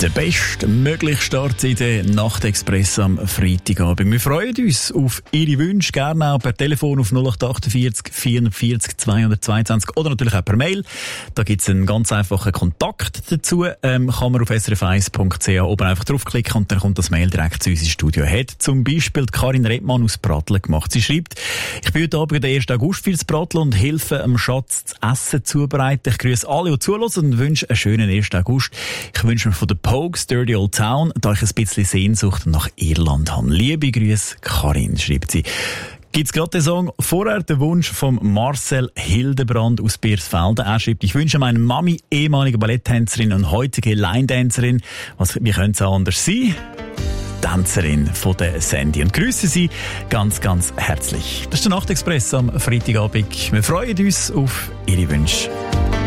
Der bestmögliche Start in der Nachtexpress am Freitagabend. Wir freuen uns auf Ihre Wünsche, gerne auch per Telefon auf 0848 440 222 oder natürlich auch per Mail. Da gibt es einen ganz einfachen Kontakt dazu. Kann man auf srf1.ch oben einfach draufklicken und dann kommt das Mail direkt zu uns ins Studio. Hat zum Beispiel Karin Redmann aus Pratteln gemacht. Sie schreibt: Ich bin heute Abend den 1. August für das Pratteln und helfe am Schatz das Essen zubereiten. Ich grüße alle, die zuhören und wünsche einen schönen 1. August. Ich wünsche mir von der Pogues Dirty Old Town, da ich ein bisschen Sehnsucht nach Irland habe. Liebe Grüße, Karin, schreibt sie. Gibt's gerade den Song vorher, den Wunsch von Marcel Hildebrand aus Biersfelden. Er schreibt: Ich wünsche meiner Mami, ehemalige Balletttänzerin und heutige Line-Dancerin, wie könnte es auch anders sein? Tänzerin von der Sandy. Und grüße Sie ganz, ganz herzlich. Das ist der Nachtexpress am Freitagabend. Wir freuen uns auf Ihre Wünsche.